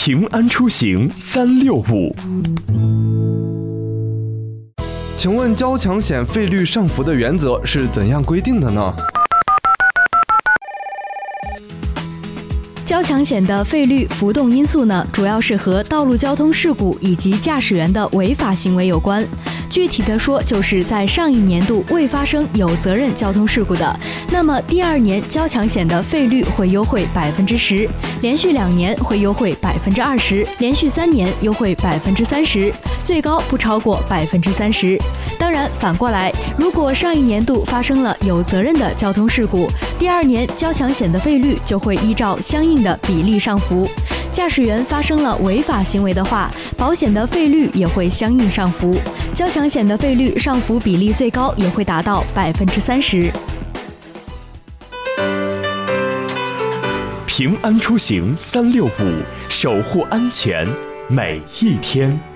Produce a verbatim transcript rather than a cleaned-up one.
平安出行三六五。 请问交强险费率上浮的原则是怎样规定的呢？ 交强险的费率浮动因素呢，主要是和道路交通事故以及驾驶员的违法行为有关。具体的说，就是在上一年度未发生有责任交通事故的，那么第二年交强险的费率会优惠百分之十，连续两年会优惠百分之二十，连续三年优惠百分之三十，最高不超过百分之三十。当然，反过来，如果上一年度发生了有责任的交通事故，第二年交强险的费率就会依照相应的比例上浮。驾驶员发生了违法行为的话，保险的费率也会相应上浮，交强险的费率上浮比例最高也会达到百分之三十。 平安出行三六五，守护安全每一天。